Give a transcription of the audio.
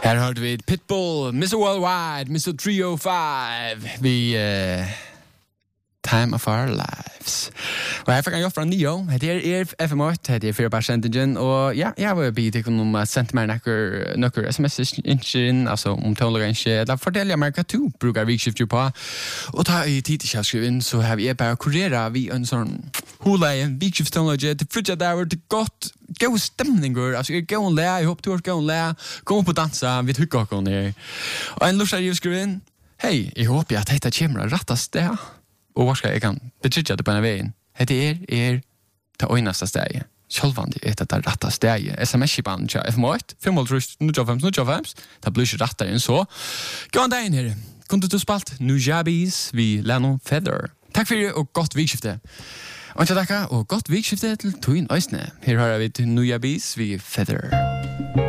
Her hørte vi Pitbull, Mr. Worldwide, Mr. 305, vi Time of Our Lives. Og her fikk han gjort fra Nio, det FM8, det 4-barsendingen, og ja, jeg var bedt ikke om å sende meg noen sms-innsyn, altså om tålere eller fortelle meg hva du bruker vikskifter på. Og ta i tid til kjærskriven, så har vi bare kurere vi en sånn hula vikskiftstålere til frutja der, til godt, gå stemninger, altså gå og le, jeg håper du har gå og le, gå på dansa, vi tykker ikke her. Og en lurt har skriven, hei, jeg håper at dette kommer rettast det, og hva skal jeg kan betrykja det på denne veien? Det er det øyneste stedet. Sjølvandi det rette stedet. SMS-kipan til FM8, 5-0-3-0-5-0-5, det blir ikke rettere enn så. Gå an dagen her. Kunne du spalt Nujabes vi Leno Feather. Takk for det, og godt vikskifte. Og ikke takk, og godt vikskifte til Twin Øysne. Her har vi Nujabes vi Feather.